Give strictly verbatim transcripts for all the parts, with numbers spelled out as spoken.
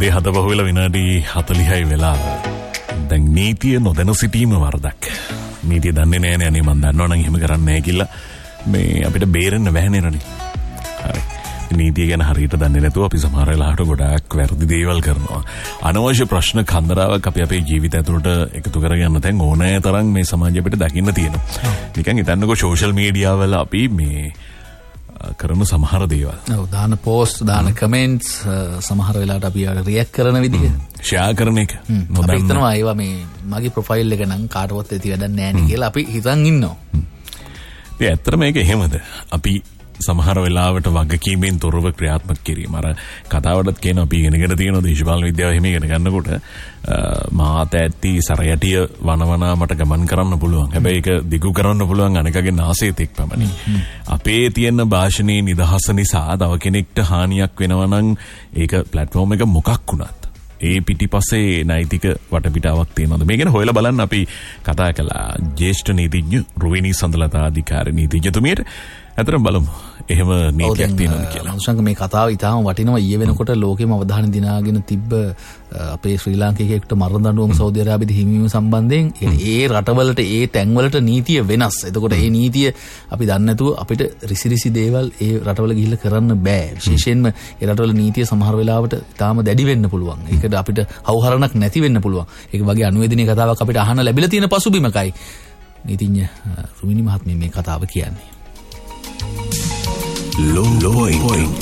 උදේ හත පහුවෙලා විනාඩි හතලිහයි වෙලාව. දැන් නීතිය නොදැන සිටීම වරදක්. නීතිය දන්නේ නැහැ නේ. මම දන්නවනම් එහෙම කරන්නේ නැහැ කියලා මේ අපිට බේරෙන්න බැහැනේරනේ. හරි. නීතිය ගැන හරියට දන්නේ නැතුව අපි සමහර වෙලාවට ගොඩාක් වැරදි දේවල් කරනවා. අනවශ්‍ය ප්‍රශ්න කන්දරාවක් අපි අපේ ජීවිතය ඇතුළට එකතු කරගන්න තැන් ඕනෑ තරම් මේ සමාජය අපිට දකින්න තියෙනවා. නිකන් හිතන්නකෝ සෝෂල් මීඩියා වල අපි මේ කරන සමහර දේවල්. ඔව් දාන පෝස්ට් දාන කමෙන්ට්ස් සමහර වෙලාවට අපි රියැක්ට් කරන විදිහ ෂෙයා කරන එක අපි හිතනවා ඒවා මේ මගේ ප්‍රොෆයිල් එක නම් කාටවත් ඇති වැඩක් නැහැ නේ කියලා අපි හිතන් ඉන්නවා. ඒ ඇත්තටම මේක එහෙමද? අපි සමහර වෙලාවට වගකීමෙන් තොරව ක්‍රියාත්මක කිරීම. අර කතාවටත් කියන අපි ඉගෙනගෙන තියෙන දේශපාලන විද්‍යාව එහෙම ඉගෙන ගන්නකොට මාත ඇත්ති සරයටිය වනවනා මට ගමන් කරන්න පුළුවන්. හැබැයි ඒක දිගු කරන්න පුළුවන් අනිකගේ නාසයේ තෙක් පමණි. අපේ තියෙන භාෂණයේ නිදහස නිසා තව කෙනෙක්ට හානියක් වෙනවා නම් ඒක ප්ලැට්ෆෝම් එක මොකක් වුණත් ඒ පිටිපස්සේ නෛතික වටපිටාවක් තියෙනවද මේ ගැන හොයලා බලන්න අපි කතා කළා ජ්‍යෙෂ්ඨ නීතිඥ රුවිනී සඳලතා අධිකාරී නීතිඥතුමියට. අතරම බලමු එහෙම නීතියක් තියෙනවද කියලා. මනුෂ්‍යංග මේ කතාව ඉතාම වටිනවා. ඊයේ වෙනකොට ලෝකෙම අවධානය දිනාගෙන තිබ්බ අපේ ශ්‍රී ලාංකිකයෙකුට මරණ දඬුවම සෞදි අරාබියේදී හිමිවීම සම්බන්ධයෙන් ඒ රටවලට ඒ තැන්වලට නීතිය වෙනස්. එතකොට ඒ නීතිය අපි දන්නේ නැතුව අපිට රිසිරිසි දේවල් ඒ රටවල ගිහිල්ලා කරන්න බෑ. විශේෂයෙන්ම ඒ රටවල නීතිය සමහර වෙලාවට ඉතාම දැඩි වෙන්න පුළුවන්. ඒකට අපිට හවුහරණක් නැති වෙන්න පුළුවන්. ඒක වගේ අනුවේදනීය කතාවක් අපිට අහන්න ලැබිලා තියෙන පසුබිමකයි නීතිඥ රුමිනී මහත්මිය මේ කතාව කියන්නේ. Low point.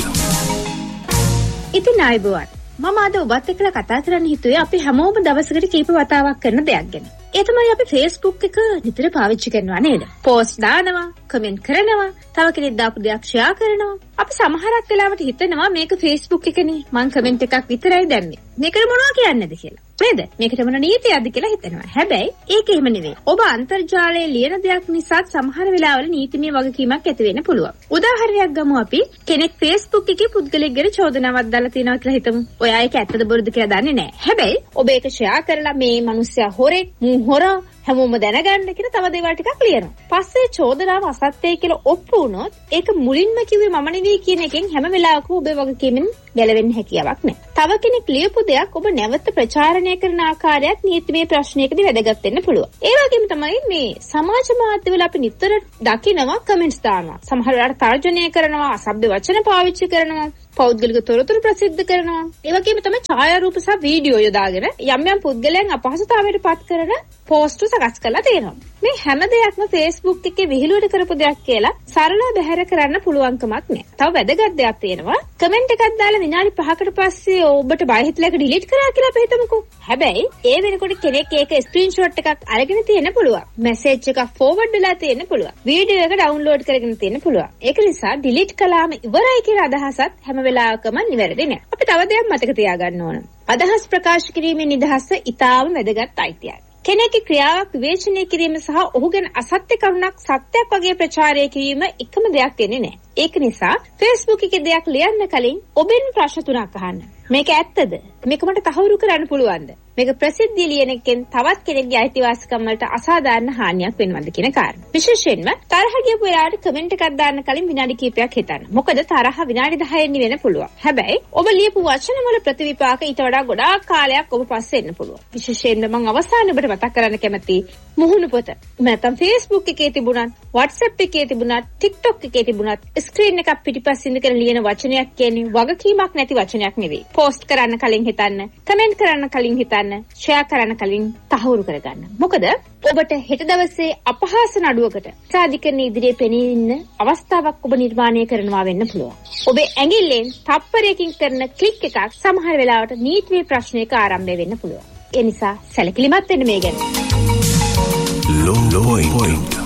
ඉතින් ආයුබෝවන්. මම අද ඔබත් එක්කලා කතා කරන්න හිතුවේ අපි හැමෝම දවසකට කීප වතාවක් කරන දෙයක් ගැන. ඒ තමයි අපි Facebook එක නිතර පාවිච්චි කරනවා නේද? පෝස්ට් දානවා, කමෙන්ට් කරනවා, තව කෙනෙක් දාපු දෙයක් ෂෙයා කරනවා. අපි සමහරක් වෙලාවට හිතනවා මේක Facebook එකනේ. මං කමෙන්ට් එකක් විතරයි දැම්මේ. මේකට මොනවා කියන්නේද කියලා. නේද? මේකට මොන නීතියක්ද කියලා හිතනවා. හැබැයි ඒක එහෙම නෙවෙයි. ඔබ අන්තර්ජාලයේ ලියන දෙයක් නිසා සමහර වෙලාවල නීතිමය වගකීමක් ඇති වෙන්න පුළුවන්. උදාහරණයක් ගමු අපි. කෙනෙක් Facebook එකේ පුද්ගලයෙක් ගැන චෝදනාවක් දාලා තියෙනවා කියලා හිතමු. ඔයා ඒක ඇත්තද බොරුද කියලා දන්නේ නැහැ. හැබැයි ඔබ ඒක ෂෙයා කරලා මේ මිනිස්සයා හොරෙක්, මූ හොරා හැමෝම දැනගන්න කියලා තව දේවල් ටිකක් ලියනවා. පස්සේ චෝදනාව අසත්‍යයි කියලා ඔප්පු වුණොත් ඒක මුලින්ම කිව්වේ මම නෙවෙයි කියන එකෙන් හැම වෙලාවකම ඔබේ වගකීමෙන් ගැලවෙන්න හැකියාවක් නැහැ. තව කෙනෙක් ලියපු දෙයක් ඔබ නැවත ප්‍රචාරණය කරන ආකාරයත් නීතිමය ප්‍රශ්නයකදී වැදගත් වෙන්න පුළුවන්. ඒ වගේම තමයි මේ සමාජ මාධ්‍යවල අපි නිතර දකිනවා කමෙන්ට්ස් දානවා. සමහර වෙලාවට තර්ජනය කරනවා, අසභ්‍ය වචන පාවිච්චි කරනවා, පෞද්ගලික තොරතුරු ප්‍රසිද්ධ කරනවා. ඒ වගේම තමයි ඡායාරූප සහ වීඩියෝ යොදාගෙන යම් යම් පුද්ගලයන් අපහසුතාවයට පත් කරන පෝස්ට් සකස් කරලා තියෙනවා. මේ හැම දෙයක්ම Facebook එකේ විහිළුවට කරපු දෙයක් කියලා සරලව බැහැර කරන්න පුළුවන්කමක් නැහැ. තව වැදගත් දෙයක් තියෙනවා. කමෙන්ට් එකක් දාලා විනාඩි පහකට පස්සේ ඔබට බය හිතලා ඒක ඩිලීට් කරා කියලා අපි හිතමුකෝ. හැබැයි ඒ වෙනකොට කෙනෙක් ඒක ස්ක්‍රීන්ෂොට් එකක් අරගෙන තියෙන්න පුළුවන්. මැසේජ් එකක් ෆෝවර්ඩ් වෙලා තියෙන්න පුළුවන්. වීඩියෝ එක ඩවුන්ලෝඩ් කරගෙන තියෙන්න පුළුවන්. ඒක නිසා ඩිලීට් කළාම ඉවරයි කියලා අදහසත් හැම වෙලාවකම නිවැරදි නෑ. අපි තව දෙයක් මතක තියාගන්න ඕන. අදහස් ප්‍රකාශ කිරීමේ නිදහස ඉතාම වැදගත් අයිතියක්. කෙනෙකුගේ ක්‍රියාවක් විවේචනය කිරීම සහ ඔහු ගැන අසත්‍ය කරුණක් සත්‍යයක් වගේ ප්‍රචාරය කිරීම එකම දෙයක් වෙන්නේ නැහැ. ඒක නිසා Facebook එකේ දෙයක් ලියන්න කලින් ඔබෙන් ප්‍රශ්න තුනක් අහන්න. මේක ඇත්තද? මේක මට තහවුරු කරන්න පුළුවන්ද? මේක ප්‍රසිද්ධිය ලියන එකෙන් තවත් කෙනෙක්ගේ අයිතිවාසිකම් වලට අසාධාරණ හානියක් වෙනවද කියන කාරණා. විශේෂයෙන්ම තරහ ගියපු වෙලාවට කමෙන්ට් එකක් දාන්න කලින් විනාඩි කිහිපයක් හිතන්න. මොකද තරහ විනාඩි දහයෙන් වෙන්න පුළුවන්. හැබැයි ඔබ ලියපු වචන වල ප්‍රතිවිපාක ඊට වඩා ගොඩාක් කාලයක් ඔබ පස්සේ එන්න පුළුවන්. විශේෂයෙන්ම මම අවසානයේ ඔබට මතක් කරන්න කැමතියි මුහුණු පොත. නැත්නම් Facebook එකේ තිබුණත්, WhatsApp එකේ තිබුණත්, TikTok එකේ තිබුණත් ස්ක්‍රීන් එකක් පිටිපස්සින් ඉඳගෙන ලියන වචනයක් කියන්නේ වගකීමක් නැති වචනයක් නෙවෙයි. පෝස්ට් කරන්න කලින් හිතන්න, කමෙන්ට් කරන්න කලින් හිතන්න, ෂෙයා කරන්න කලින් තහවුරු කරගන්න. මොකද ඔබට හෙට දවසේ අපහාස නඩුවකට සාධිකරණ ඉදිරියේ පෙනී ඉන්න අවස්ථාවක් ඔබ නිර්මාණය කරනවා වෙන්න පුළුවන්. ඔබේ ඇඟිල්ලෙන් තප්පරයකින් කරන ක්ලික් එකක් සමහර වෙලාවට නීතිමය ප්‍රශ්නයක ආරම්භය වෙන්න පුළුවන්. ඒ නිසා සැලකිලිමත් වෙන්න මේ ගැන. Low point.